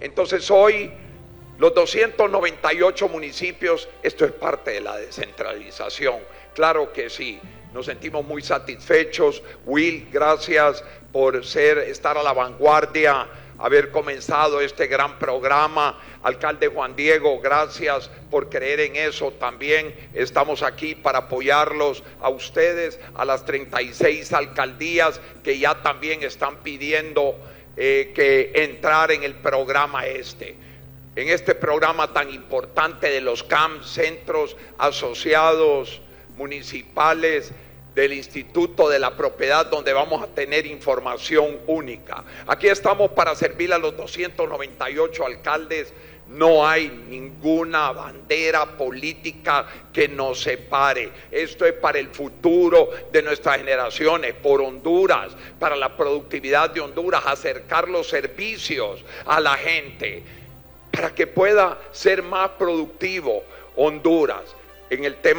Entonces hoy los 298 municipios, esto es parte de la descentralización, claro que sí. Nos sentimos muy satisfechos. Will, gracias por estar a la vanguardia, haber comenzado este gran programa. Alcalde Juan Diego, gracias por creer en eso. También estamos aquí para apoyarlos a ustedes, a las 36 alcaldías que ya también están pidiendo que entrar en el programa en este programa tan importante de los CAM, Centros Asociados Municipales del Instituto de la Propiedad, donde vamos a tener información única. Aquí estamos para servir a los 298 alcaldes. No hay ninguna bandera política que nos separe. Esto es para el futuro de nuestras generaciones, por Honduras, para la productividad de Honduras, acercar los servicios a la gente, para que pueda ser más productivo Honduras. En el tema